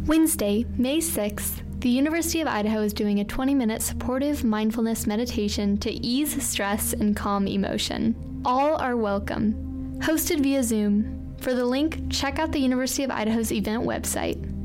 Wednesday, May 6th, the University of Idaho is doing a 20-minute supportive mindfulness meditation to ease stress and calm emotion. All are welcome. Hosted via Zoom. For the link, check out the University of Idaho's event website.